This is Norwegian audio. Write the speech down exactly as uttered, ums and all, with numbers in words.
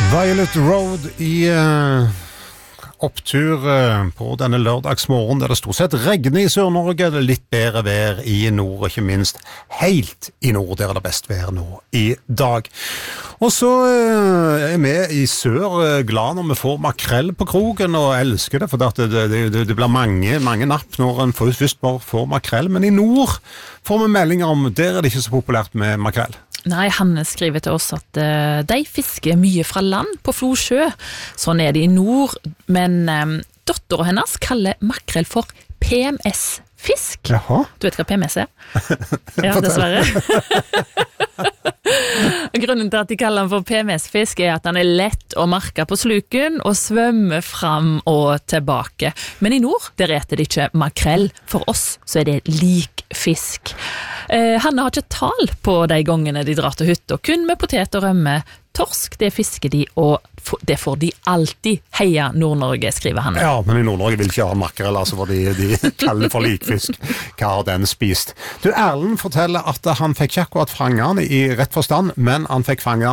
Violet Road i uh, opptur uh, på denne lørdagsmorgen der det stort sett regner i Sør-Norge, det er litt bedre vær i nord, og ikke minst helt i nord, der er det best vær nå i dag. Og så uh, er vi i sør uh, glad når vi får makrell på krogen, og elsker det, for det, det, det, det blir mange, mange napp når en først bare får makrell, men i nord får vi meldinger om, der er det ikke så populært med makrell. Nei, Hanne skriver til oss at uh, de fisker mye fra land på Flosjø. Sånn er det i nord, men um, datteren hennes kaller makrell for P M S-fisk. Jaha. Du vet hva P M S er? Ja, dessverre. Grunnen til at de kaller den for P M S-fisk er at den er lett å marke på sluken og svømme fram og tilbake. Men i nord, der eter de ikke makrell. For oss så er det lik fisk. Eh, Hanne har ikke tal på de gangene de drar til hytta, kun med potet og rømme. Torsk, det fisker de, og det får de alltid. Heia Nord-Norge, skriver Hanne. Ja, men i Nord-Norge vil ikke ha makrell, altså, for de, de kaller for likfisk. Hva har den spist? Du, Erlend forteller at han fikk ikke akkurat fanget han i rett forstand, men han fikk fanget